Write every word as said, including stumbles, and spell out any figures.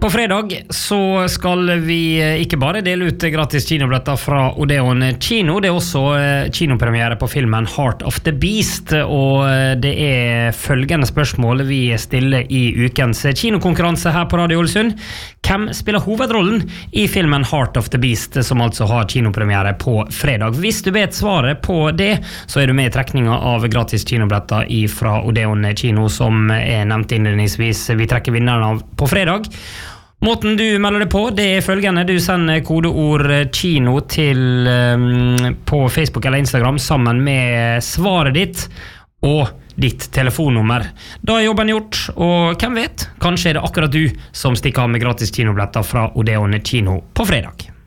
På fredag så skal vi ikke bare dele ut gratis kinobilletter fra Odeon Kino, det er også kinopremiere på filmen Heart of the Beast, og det er følgende spørsmål vi stiller i ukens kinokonkurranse her på Radio Ålesund. Hvem spiller hovedrollen i filmen Heart of the Beast, som altså har kinopremiere på fredag? Hvis du vet svaret på det, så er du med i trekningen av gratis kinobilletter fra Odeon Kino, som er nevnt innledningsvis. Vi trekker vinneren av på fredag. Måten du melder deg på, det er følgende: du sender kodeord kino til um, på Facebook eller Instagram sammen med svaret ditt og ditt telefonnummer. Da er jobben gjort, og hvem vet, kanskje er det akkurat du som stikker av med gratis kinobilletter fra Odeon Kino på fredag.